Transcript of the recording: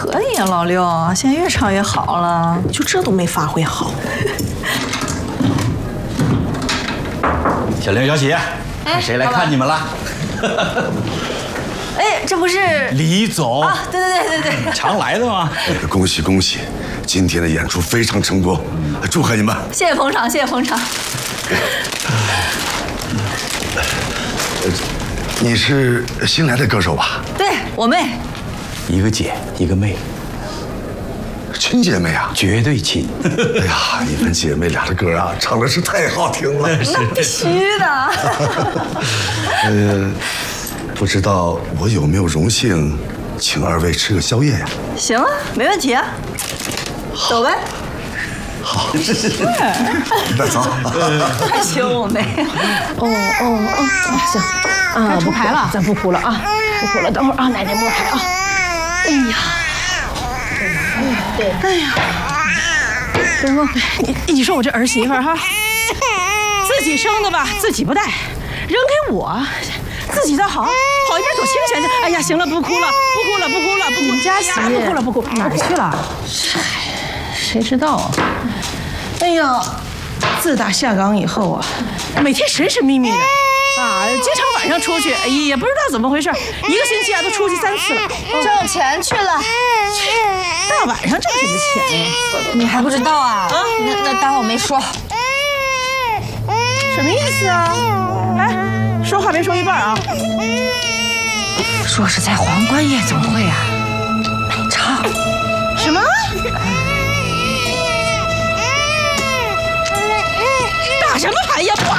可以啊，老六，现在越唱越好了。 就这都没发挥好。 小玲、小喜，谁来看你们了？ 哎，这不是李总啊？对， 常来的吗？ 恭喜恭喜！今天的演出非常成功，祝贺你们！ 谢谢捧场，谢谢捧场。 你是新来的歌手吧？ 对，我妹。 一个姐，一个妹， 亲姐妹啊？ 绝对亲。 哎呀，你们姐妹俩的歌啊，唱的是太好听了。 那必须的。 不知道我有没有荣幸请二位吃个宵夜呀？ 行啊，没问题啊。走呗。 好，那走。 还行，我妹。 行啊，不排了，咱不哭了啊，不哭了，等会儿啊，奶奶摸牌啊。哎呀，对，哎呀，等会儿你说我这儿媳妇哈，自己生的吧，自己不带，扔给我，自己倒好，跑一边走清闲去。哎呀，行了，不哭了，不哭了，不哭了，不哭。你们家媳妇不哭了，不哭，哪儿去了？谁知道啊？哎呀，自打下岗以后啊，每天神神秘秘的。啊，经常晚上出去，也不知道怎么回事，一个星期啊都出去3次了， 挣钱去了。 大晚上挣什么钱呀？ 你还不知道啊？那当我没说。 什么意思啊？哎，说话别说一半啊！ 说是在皇冠夜总会啊，买唱。 什么？打什么牌呀？